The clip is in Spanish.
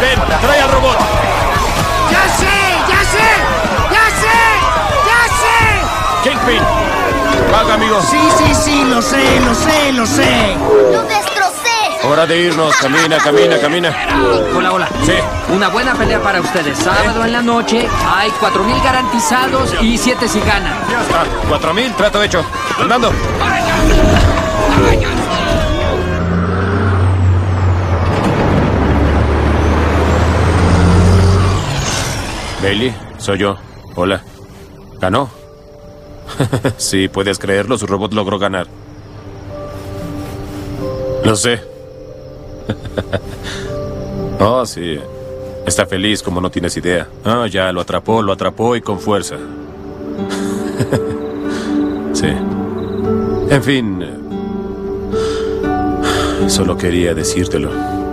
ven, trae al robot. ¡Ya sé! ¡Ya sé! ¡Ya sé! ¡Ya sé! Kingpin, baja, amigo. Sí, lo sé. ¡Lo destrocé! Hora de irnos. Camina. Hola. Sí. Una buena pelea para ustedes. Sábado en la noche, hay 4,000 garantizados y 7 si ganan. Ya está. 4,000, trato hecho. Andando. Bailey, soy yo. Hola. ¿Ganó? Sí, puedes creerlo, su robot logró ganar. Lo sé. Oh, sí. Está feliz como no tienes idea. Ah, ya, lo atrapó y con fuerza. Sí. En fin. Solo quería decírtelo.